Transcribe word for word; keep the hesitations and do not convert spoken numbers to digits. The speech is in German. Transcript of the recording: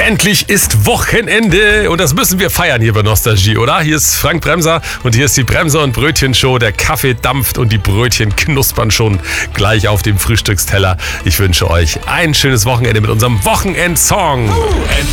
Endlich ist Wochenende und das müssen wir feiern hier bei Nostalgie, oder? Hier ist Frank Bremser und hier ist die Bremser- und Brötchen-Show. Der Kaffee dampft und die Brötchen knuspern schon gleich auf dem Frühstücksteller. Ich wünsche euch ein schönes Wochenende mit unserem Wochenendsong.